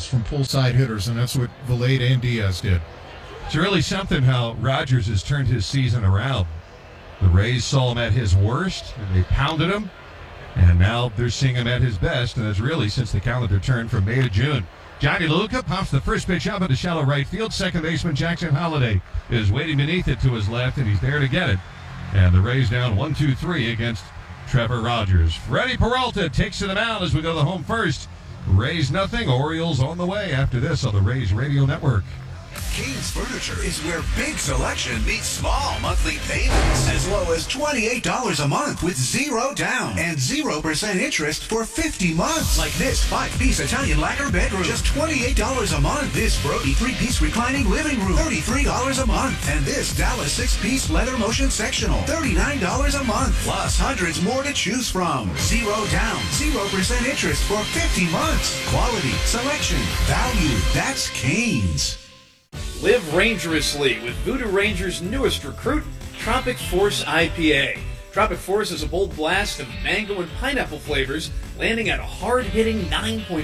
from pull-side hitters, and that's what Valade and Diaz did. It's really something how Rogers has turned his season around. The Rays saw him at his worst, and they pounded him, and now they're seeing him at his best, and that's really since the calendar turned from May to June. Johnny LaLuca pops the first pitch up into shallow right field. Second baseman Jackson Holliday is waiting beneath it to his left, and he's there to get it. And the Rays down 1-2-3 against Trevor Rogers. Freddie Peralta takes to the mound as we go to the home first. Rays nothing, Orioles on the way after this on the Rays Radio Network. Kane's Furniture is where big selection meets small monthly payments. As low as $28 a month with zero down and 0% interest for 50 months. Like this 5-piece Italian lacquer bedroom, just $28 a month. This Brody 3-piece reclining living room, $33 a month. And this Dallas 6-piece leather motion sectional, $39 a month. Plus hundreds more to choose from. Zero down, 0% interest for 50 months. Quality, selection, value. That's Kane's. Live Rangerously with Voodoo Ranger's newest recruit, Tropic Force IPA. Tropic Force is a bold blast of mango and pineapple flavors, landing at a hard-hitting 9.5%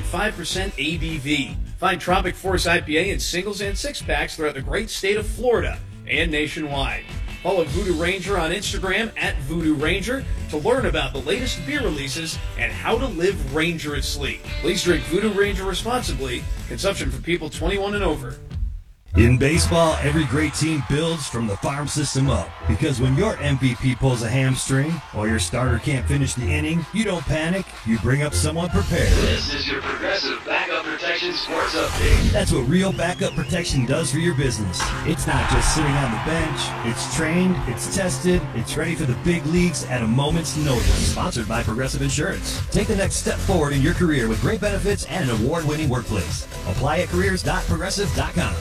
ABV. Find Tropic Force IPA in singles and six-packs throughout the great state of Florida and nationwide. Follow Voodoo Ranger on Instagram at Voodoo Ranger to learn about the latest beer releases and how to live rangerously. Please drink Voodoo Ranger responsibly. Consumption for people 21 and over. In baseball, every great team builds from the farm system up. Because when your MVP pulls a hamstring or your starter can't finish the inning, you don't panic, you bring up someone prepared. This is your Progressive Backup Protection Sports Update. That's what real backup protection does for your business. It's not just sitting on the bench. It's trained, it's tested, it's ready for the big leagues at a moment's notice. Sponsored by Progressive Insurance. Take the next step forward in your career with great benefits and an award-winning workplace. Apply at careers.progressive.com.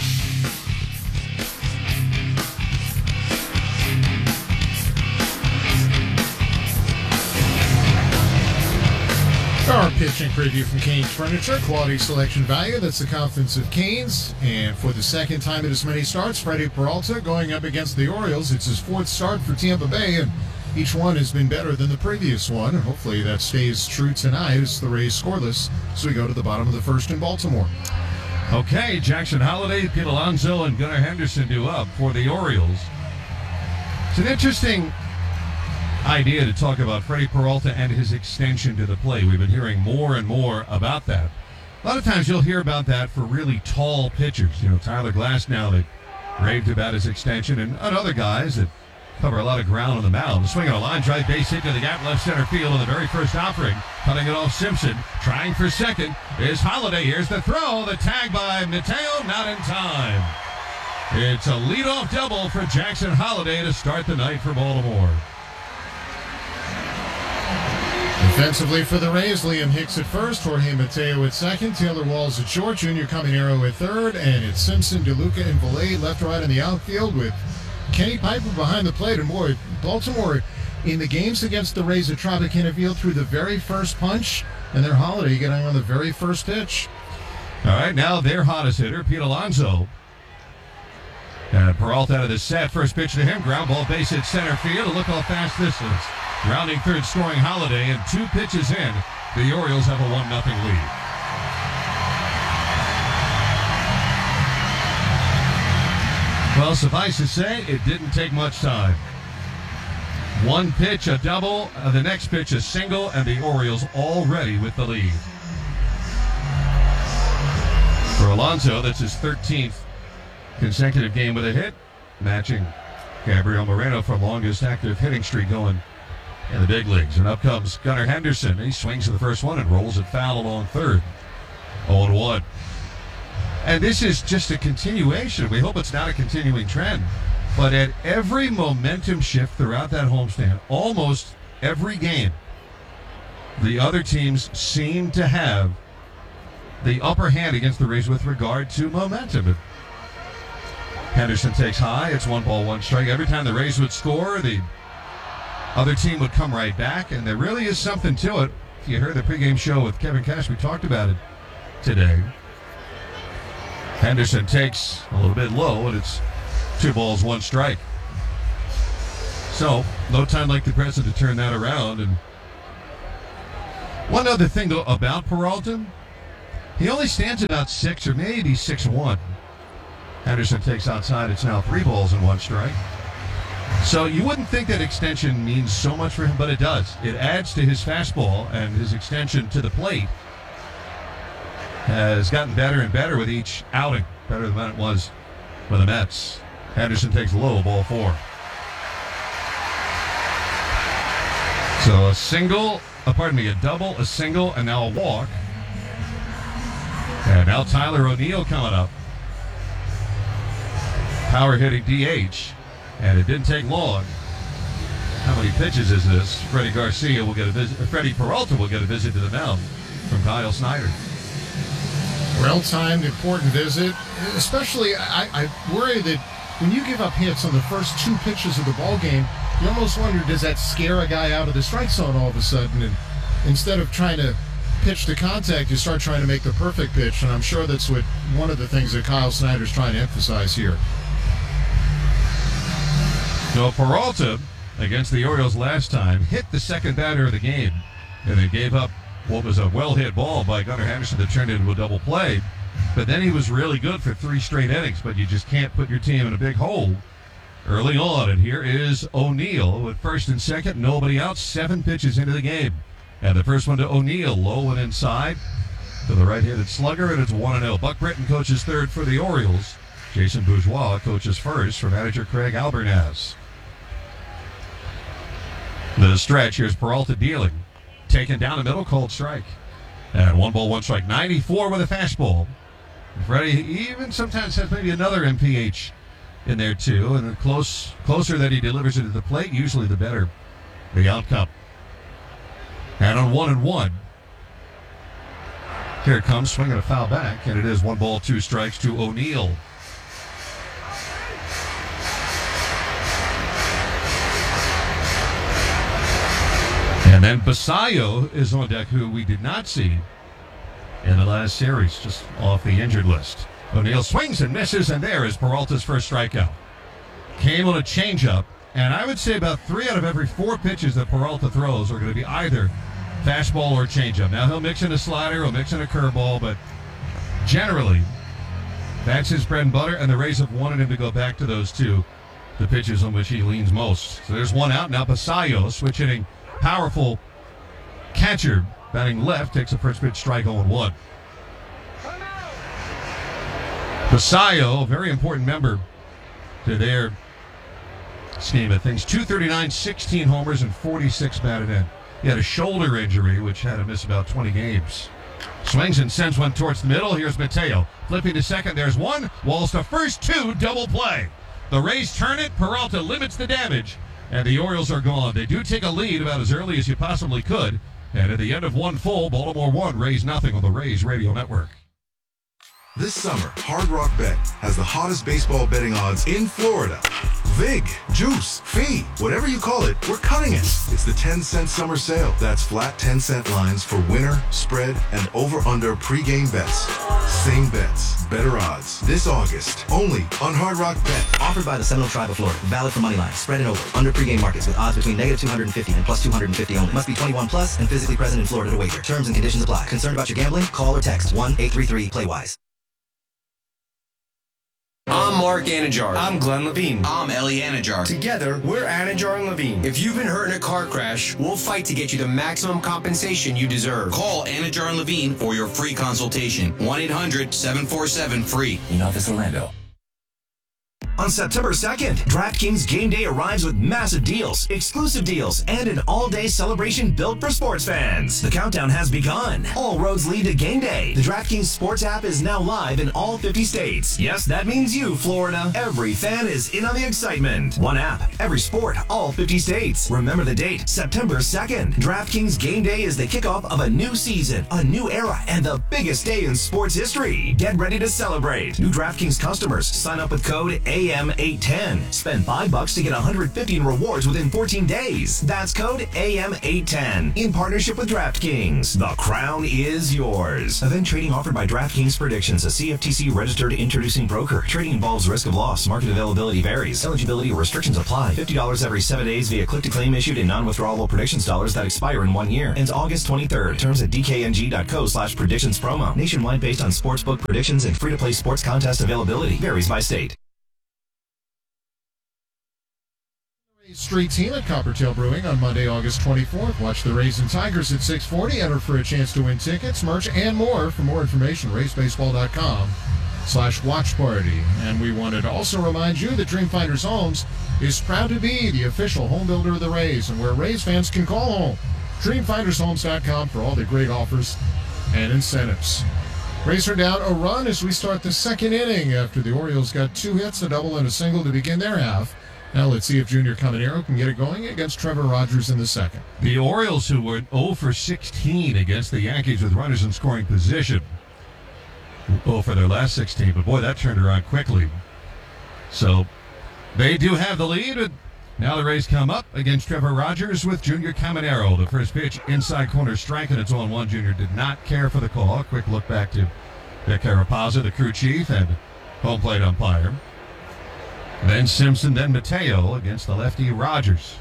Our pitching preview from Kane's Furniture, quality selection value. That's the confidence of Kane's. And for the second time in as many starts, Freddie Peralta going up against the Orioles. It's his fourth start for Tampa Bay, and each one has been better than the previous one. And hopefully that stays true tonight as the Rays scoreless. So we go to the bottom of the first in Baltimore. Okay, Jackson Holliday, Pete Alonso, and Gunnar Henderson do up for the Orioles. It's an interesting idea to talk about Freddie Peralta and his extension to the plate. We've been hearing more and more about that. A lot of times you'll hear about that for really tall pitchers. You know, Tyler Glasnow that raved about his extension, and other guys that cover a lot of ground on the mound. Swinging a line drive base hit to the gap left center field on the very first offering. Cutting it off Simpson. Trying for second is Holliday. Here's the throw. The tag by Mateo, not in time. It's a leadoff double for Jackson Holliday to start the night for Baltimore. Defensively for the Rays, Liam Hicks at first, Jorge Mateo at second, Taylor Walls at short, Junior Caminero at third, and it's Simpson, DeLuca, and Valade left, right in the outfield with Kenny Piper behind the plate. And boy, Baltimore in the games against the Rays at Tropicana Field through the very first punch, and their Holiday getting on the very first pitch. All right, now their hottest hitter, Pete Alonso. And Peralta out of the set. First pitch to him. Ground ball base hit center field. A look how fast this is. Rounding third, scoring Holliday, and 2 pitches in, the Orioles have a 1-0 lead. Well, suffice to say, it didn't take much time. One pitch, a double, the next pitch, a single, and the Orioles already with the lead. For Alonso, that's his 13th consecutive game with a hit, matching Gabriel Moreno for longest active hitting streak going in the big leagues. And up comes Gunnar Henderson. He swings to the first one and rolls it foul along third. 0-1. And this is just a continuation. We hope it's not a continuing trend. But at every momentum shift throughout that homestand, almost every game, the other teams seem to have the upper hand against the Rays with regard to momentum. Henderson takes high. It's 1-1 strike. Every time the Rays would score, the other team would come right back, and there really is something to it. If you heard the pregame show with Kevin Cash, we talked about it today. Henderson takes a little bit low, and it's 2-1 strike. So, no time like the present to turn that around. And one other thing, though, about Peralta, He only stands about 6 or maybe 6'1". Henderson takes outside. It's now 3 balls and 1 strike. So you wouldn't think that extension means so much for him, but it does. It adds to his fastball, and his extension to the plate has gotten better and better with each outing. Better than it was with the Mets. Henderson takes low, ball 4. So a double, a single, and now a walk. And now Tyler O'Neill coming up. Power hitting DH. And it didn't take long. How many pitches is this? Freddie Peralta will get a visit to the mound from Kyle Snyder. Well-timed, important visit. Especially, I worry that when you give up hits on the first 2 pitches of the ball game, you almost wonder, does that scare a guy out of the strike zone all of a sudden? And instead of trying to pitch to contact, you start trying to make the perfect pitch. And I'm sure that's one of the things that Kyle Snyder's trying to emphasize here. So Peralta, against the Orioles last time, hit the second batter of the game, and they gave up what was a well-hit ball by Gunnar Henderson that turned into a double play. But then he was really good for 3 straight innings, but you just can't put your team in a big hole early on. And here is O'Neill with first and second, nobody out, 7 pitches into the game. And the first one to O'Neill, low and inside to the right-handed slugger, and it's 1-0. Buck Britton coaches third for the Orioles. Jason Bourgeois coaches first for manager Craig Albernaz. The stretch, here's Peralta dealing. Taken down the middle, called strike. And 1 ball, 1 strike. 94 with a fastball. Freddie even sometimes has maybe another MPH in there too. And the closer that he delivers it to the plate, usually the better the outcome. And on 1-1. Here it comes, swinging a foul back. And it is 1 ball, 2 strikes to O'Neill. And then Basayo is on deck, who we did not see in the last series, just off the injured list. O'Neill swings and misses, and there is Peralta's first strikeout. Came on a changeup, and I would say about 3 out of every 4 pitches that Peralta throws are going to be either fastball or changeup. Now he'll mix in a slider, he'll mix in a curveball, but generally that's his bread and butter, and the Rays have wanted him to go back to those 2, the pitches on which he leans most. So there's 1 out. Now Basayo, switch hitting, powerful catcher, batting left, takes a first pitch strike 0-1. Basayo, a very important member to their scheme of things. 239, 16 homers, and 46 batted in. He had a shoulder injury, which had him miss about 20 games. Swings and sends one towards the middle. Here's Mateo. Flipping to second, there's 1. Walls to first, 2, double play. The Rays turn it. Peralta limits the damage. And the Orioles are gone. They do take a lead about as early as you possibly could. And at the end of 1 full, Baltimore 1, Rays nothing on the Rays Radio Network. This summer, Hard Rock Bet has the hottest baseball betting odds in Florida. Vig, juice, fee, whatever you call it, we're cutting it. It's the 10-cent summer sale. That's flat 10-cent lines for winner, spread, and over-under pregame bets. Same bets, better odds. This August, only on Hard Rock Bet. Offered by the Seminole Tribe of Florida. Valid for money line, spread and over. Under pregame markets with odds between -250 and +250 only. Must be 21 plus and physically present in Florida to wager. Terms and conditions apply. Concerned about your gambling? Call or text 1-833-PLAY-WISE. I'm Mark Anajar. I'm Glenn Levine. I'm Ellie Anajar. Together, we're Anajar and Levine. If you've been hurt in a car crash, we'll fight to get you the maximum compensation you deserve. Call Anajar and Levine for your free consultation. 1-800-747-FREE. In office Orlando. On September 2nd, DraftKings Game Day arrives with massive deals, exclusive deals, and an all-day celebration built for sports fans. The countdown has begun. All roads lead to Game Day. The DraftKings Sports app is now live in all 50 states. Yes, that means you, Florida. Every fan is in on the excitement. One app, every sport, all 50 states. Remember the date, September 2nd. DraftKings Game Day is the kickoff of a new season, a new era, and the biggest day in sports history. Get ready to celebrate. New DraftKings customers sign up with code AM810. Spend $5 to get 150 in rewards within 14 days. That's code AM810 in partnership with DraftKings. The crown is yours. Event trading offered by DraftKings Predictions, a CFTC registered introducing broker. Trading involves risk of loss. Market availability varies. Eligibility or restrictions apply. $50 every 7 days via click-to-claim issued in non-withdrawable predictions dollars that expire in 1 year. Ends August 23rd. Terms at dkng.co/predictions promo. Nationwide based on sportsbook predictions and free-to-play sports contest availability. Varies by state. Street team at Coppertail Brewing on Monday, August 24th. Watch the Rays and Tigers at 6:40. Enter for a chance to win tickets, merch, and more. For more information, RaysBaseball.com/watch party. And we wanted to also remind you that Dreamfinders Homes is proud to be the official home builder of the Rays and where Rays fans can call home. DreamFindersHomes.com for all the great offers and incentives. Rays are down a run as we start the second inning after the Orioles got 2 hits, a double, and a single to begin their half. Now let's see if Junior Caminero can get it going against Trevor Rogers in the second. The Orioles, who were 0 for 16 against the Yankees with runners in scoring position, 0 for their last 16, but boy, that turned around quickly. So they do have the lead, but now the Rays come up against Trevor Rogers with Junior Caminero. The first pitch, inside corner strike, and it's 0-1. Junior did not care for the call. A quick look back to Vic Carapazza, the crew chief, and home plate umpire. Then Simpson, then Mateo against the lefty Rogers.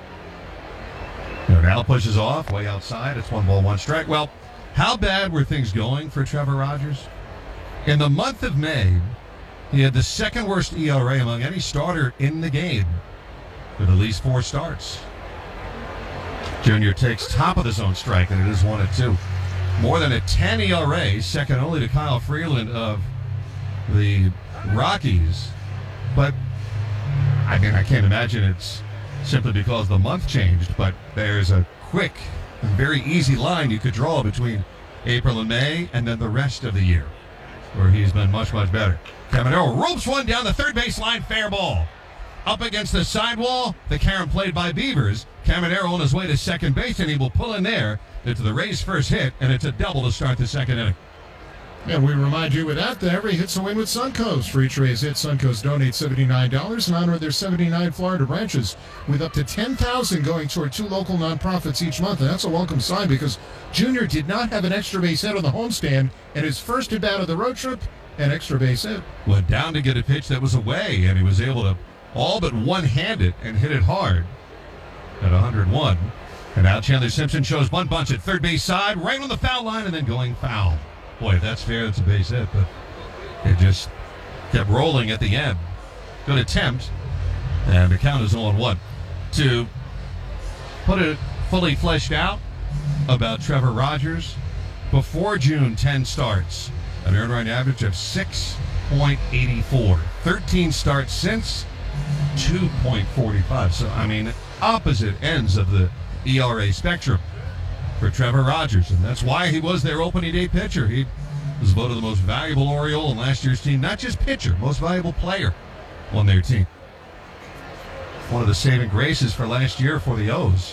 Now pushes off, way outside. It's 1-1 strike. Well, how bad were things going for Trevor Rogers? In the month of May, he had the second worst ERA among any starter in the game, with at least 4 starts. Junior takes top of the zone strike, and it is 1-2. More than a 10 ERA, second only to Kyle Freeland of the Rockies. But I mean, I can't imagine it's simply because the month changed, but there's a quick and very easy line you could draw between April and May and then the rest of the year, where he's been much, much better. Caminero ropes one down the third base line, fair ball. Up against the sidewall, the carom played by Beavers. Caminero on his way to second base, and he will pull in there. It's the Rays' first hit, and it's a double to start the second inning. And we remind you with that every hit's a win with Suncoast. For each Rays hit, Suncoast donates $79 in honor of their 79 Florida branches, with up to $10,000 going toward 2 local nonprofits each month. And that's a welcome sign because Junior did not have an extra base hit on the homestand, and his first at bat of the road trip, an extra base hit. Went down to get a pitch that was away, and he was able to all but one-hand it and hit it hard at 101. And now Chandler Simpson shows one bunch at third base side, right on the foul line, and then going foul. Boy, if that's fair, that's a base hit, but it just kept rolling at the end. Good attempt, and the count is 0-1. To put it fully fleshed out about Trevor Rogers, before June 10 starts, an earned run average of 6.84. 13 starts since, 2.45. So, I mean, opposite ends of the ERA spectrum for Trevor Rogers, and that's why he was their opening day pitcher. He was voted the most valuable Oriole on last year's team, not just pitcher, most valuable player on their team. One of the saving graces for last year for the O's.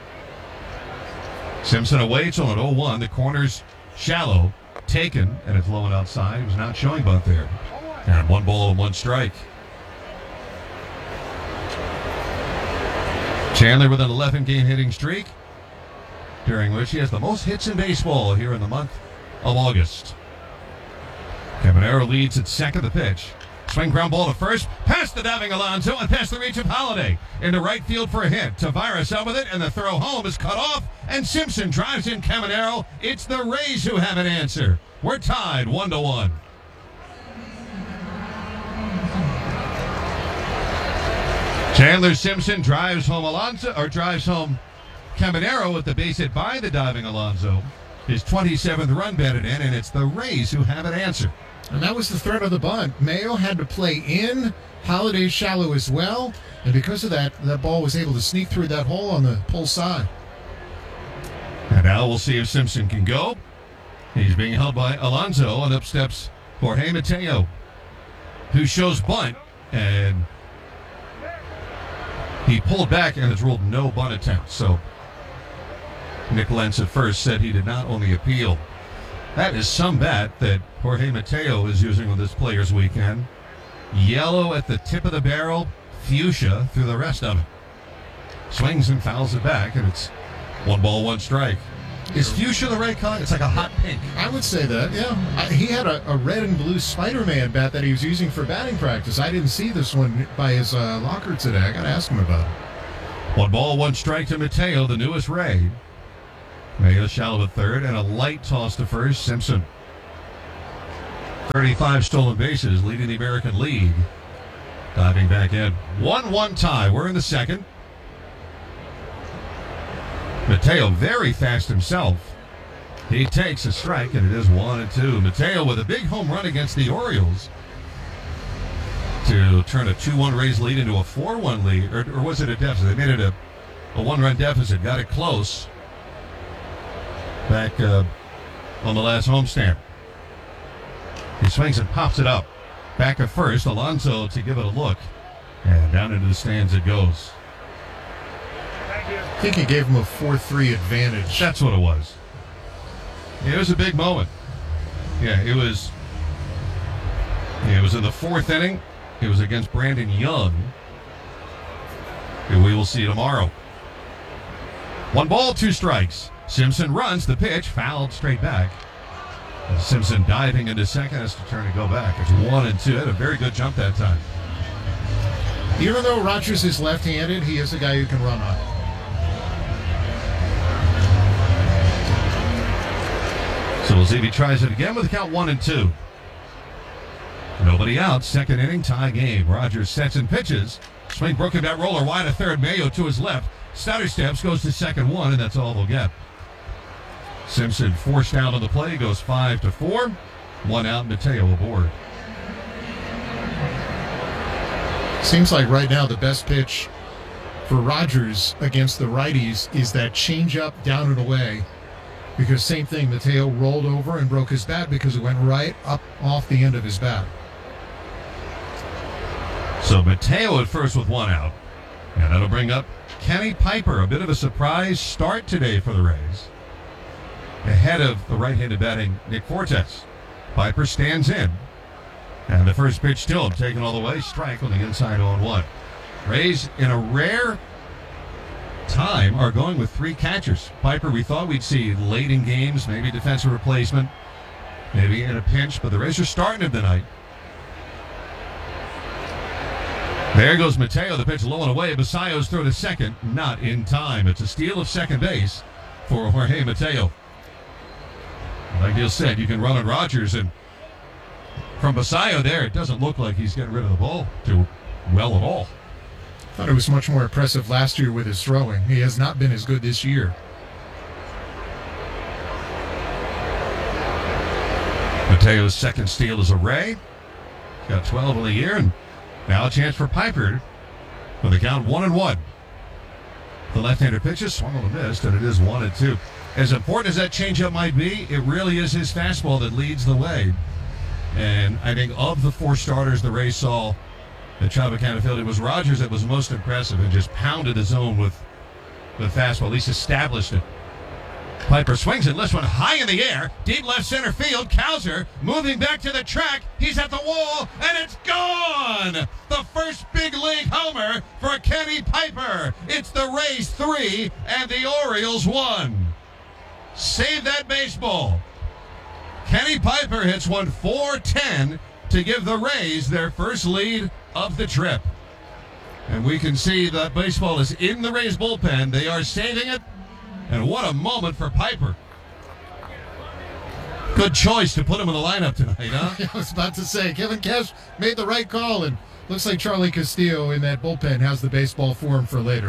Simpson awaits on an 0-1. The corner's shallow, taken, and it's low and outside. He was not showing bunt there. And 1 ball and 1 strike. Chandler with an 11-game hitting streak, during which he has the most hits in baseball here in the month of August. Caminero leads at second. The pitch. Swing ground ball to first, past the diving Alonso and past the reach of Holiday. Into right field for a hit. Tavares out with it, and the throw home is cut off, and Simpson drives in Caminero. It's the Rays who have an answer. We're tied 1-1. Chandler Simpson drives home Caminero at the base hit by the diving Alonso. His 27th run batted in, and it's the Rays who have an answer. And that was the threat of the bunt. Mayo had to play in, Holiday shallow as well, and because of that, that ball was able to sneak through that hole on the pull side. And now we'll see if Simpson can go. He's being held by Alonso, and up steps Jorge Mateo, who shows bunt, and he pulled back and has ruled no bunt attempt. So Nick Lentz at first said he did not on the appeal. That is some bat that Jorge Mateo is using on this Players Weekend. Yellow at the tip of the barrel, fuchsia through the rest of it. Swings and fouls it back, and it's 1 ball, 1 strike. Is fuchsia the right color? It's like a hot pink. I would say that, yeah. He had a red and blue Spider-Man bat that he was using for batting practice. I didn't see this one by his locker today. I got to ask him about it. 1 ball, 1 strike to Mateo, the newest Ray. Mayo shallow at third, and a light toss to first. Simpson. 35 stolen bases, leading the American League. Diving back in. 1-1 tie. We're in the second. Mateo very fast himself. He takes a strike, and it is 1-2. Mateo with a big home run against the Orioles to turn a 2-1 Rays lead into a 4-1 lead. Or was it a deficit? They made it a 1-run deficit. Got it close back on the last homestand. He swings and pops it up. Back at first, Alonso to give it a look. And down into the stands it goes. I think he gave him a 4-3 advantage. That's what it was. It was a big moment. Yeah, it was in the 4th inning. It was against Brandon Young, who we will see tomorrow. 1 ball, 2 strikes. Simpson runs the pitch, fouled straight back. Simpson diving into second has to turn and go back. It's 1-2. Had a very good jump that time. Even though Rogers is left-handed, he is a guy who can run on. So we'll see if he tries it again with the count 1-2. Nobody out. 2nd inning, tie game. Rogers sets and pitches. Swing broken bat roller wide at third. Mayo to his left. Stutter steps, goes to second 1, and that's all they'll get. Simpson forced out on the play, goes 5-4. 1 out, Mateo aboard. Seems like right now the best pitch for Rogers against the righties is that changeup down and away. Because same thing, Mateo rolled over and broke his bat because it went right up off the end of his bat. So Mateo at first with 1 out. And that'll bring up Kenny Piper. A bit of a surprise start today for the Rays. Ahead of the right-handed batting Nick Fortes. Piper stands in. And the first pitch to him, taken all the way, strike on the inside 0-1. Rays, in a rare time, are going with 3 catchers. Piper, we thought we'd see late in games, maybe defensive replacement, maybe in a pinch, but the Rays are starting him tonight. There goes Mateo, the pitch low and away. Basayo's throw to second, not in time. It's a steal of second base for Jorge Mateo. Like Neil said, you can run on Rogers, and from Basayo there, it doesn't look like he's getting rid of the ball too well at all. Thought it was much more impressive last year with his throwing. He has not been as good this year. Mateo's second steal is a Ray. Got 12 in the year, and now a chance for Piper with the count 1-1. The left-hander pitches, swung on the mist, and it is 1-2. As important as that changeup might be, it really is his fastball that leads the way. And I think of the 4 starters the Rays saw at Tropicana Field, it was Rogers that was most impressive and just pounded the zone with fastball, at least established it. Piper swings and lifts one high in the air, deep left center field. Cowser moving back to the track. He's at the wall, and it's gone! The first big league homer for Kenny Piper. It's the Rays 3 and the Orioles 1. Save that baseball. Kenny Piper hits one 4-10 to give the Rays their first lead of the trip. And we can see that baseball is in the Rays bullpen. They are saving it. And what a moment for Piper. Good choice to put him in the lineup tonight, huh? I was about to say, Kevin Cash made the right call, and looks like Charlie Castillo in that bullpen has the baseball for him for later.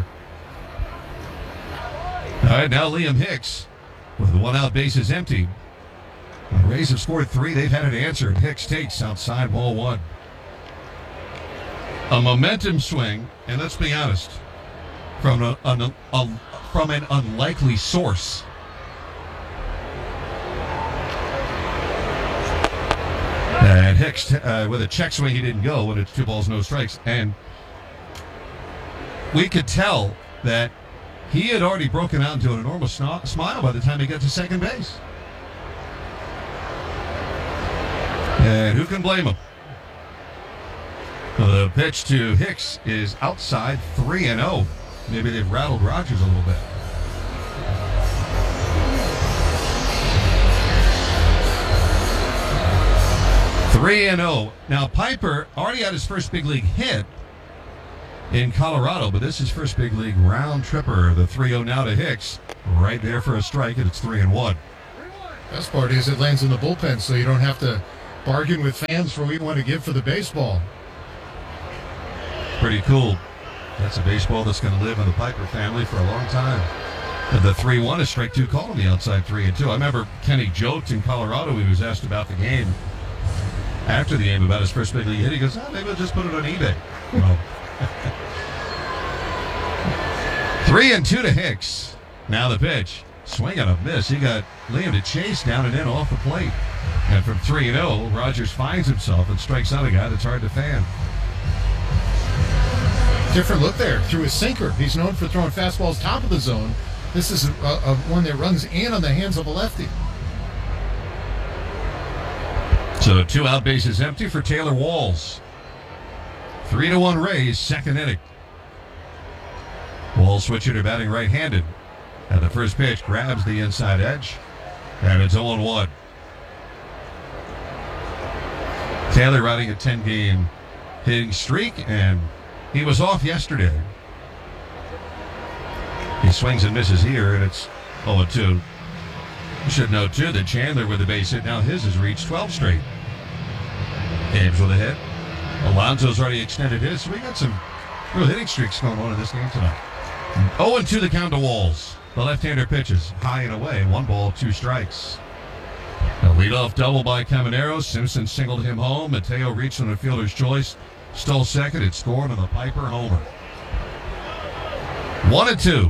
All right, now Liam Hicks with the 1 out, bases empty. The Rays have scored 3. They've had it answered. Hicks takes outside ball 1. A momentum swing, and let's be honest, from an unlikely source. And Hicks with a check swing, he didn't go when it's 2 balls, no strikes. And we could tell that he had already broken out into an enormous smile by the time he got to second base. And who can blame him? The pitch to Hicks is outside 3-0. Maybe they've rattled Rogers a little bit. Three and 0. Now Piper already had his first big league hit in Colorado, but this is first big league round tripper. The 3-0 now to Hicks, right there for a strike, and it's 3-1. Best part is it lands in the bullpen, so you don't have to bargain with fans for what you want to give for the baseball. Pretty cool. That's a baseball that's going to live in the Piper family for a long time. And the 3-1 is strike two called on the outside 3-2. I remember Kenny joked in Colorado. He was asked about the game. After the game, about his first big league hit, he goes, maybe I'll just put it on eBay. Well, 3-2 to Hicks. Now the pitch. Swing and a miss. He got Liam to chase down and in off the plate. And from 3-0, Rogers finds himself and strikes out a guy that's hard to fan. Different look there. Through his sinker. He's known for throwing fastballs top of the zone. This is a one that runs in on the hands of a lefty. So 2 out, bases empty for Taylor Walls. 3-1 Rays, second inning. Walls switching to batting right-handed. And the first pitch grabs the inside edge. And it's 0-1. Taylor riding a 10-game hitting streak, and he was off yesterday. He swings and misses here, and it's 0-2. You should know, too, that Chandler with the base hit. Now his has reached 12 straight games with a hit. Alonso's already extended his, so we got some real hitting streaks going on in this game tonight. 0-2 the count to Walls. The left-hander pitches high and away. 1 ball, 2 strikes. A leadoff double by Caminero. Simpson singled him home. Mateo reached on a fielder's choice. Stole second. It scored on the Piper homer. 1-2.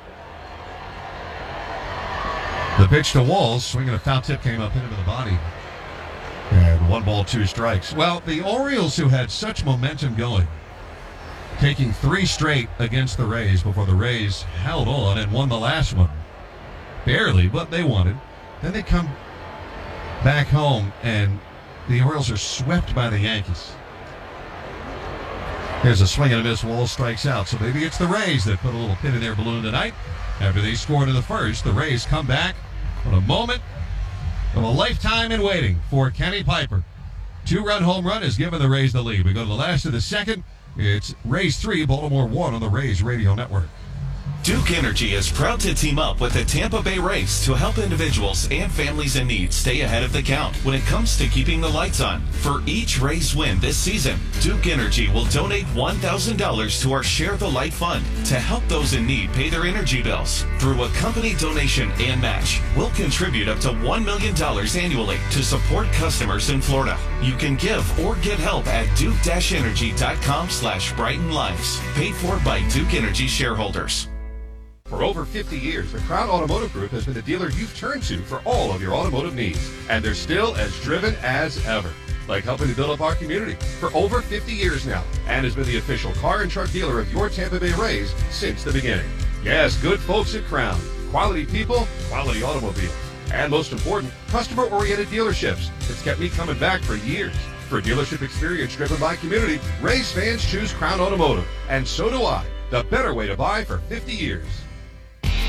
The pitch to Walls, swinging a foul tip, came up, hit him in the body. And 1 ball, 2 strikes. Well, the Orioles, who had such momentum going, taking 3 straight against the Rays before the Rays held on and won the last one. Barely, but they won it. Then they come back home, and the Orioles are swept by the Yankees. Here's a swing and a miss. Walls strikes out. So maybe it's the Rays that put a little pin in their balloon tonight. After they scored in the first, the Rays come back on a moment of a lifetime in waiting for Kenny Piper. 2-run home run has given the Rays the lead. We go to the last of the second. It's Rays 3, Baltimore 1 on the Rays Radio Network. Duke Energy is proud to team up with the Tampa Bay Rays to help individuals and families in need stay ahead of the count when it comes to keeping the lights on. For each Rays win this season, Duke Energy will donate $1,000 to our Share the Light Fund to help those in need pay their energy bills. Through a company donation and match, we'll contribute up to $1 million annually to support customers in Florida. You can give or get help at duke-energy.com/Brighten Lives. Paid for by Duke Energy shareholders. For over 50 years, the Crown Automotive Group has been the dealer you've turned to for all of your automotive needs. And they're still as driven as ever, like helping to build up our community for over 50 years now, and has been the official car and truck dealer of your Tampa Bay Rays since the beginning. Yes, good folks at Crown. Quality people, quality automobile. And most important, customer-oriented dealerships. It's kept me coming back for years. For dealership experience driven by community, Rays fans choose Crown Automotive. And so do I. The better way to buy for 50 years.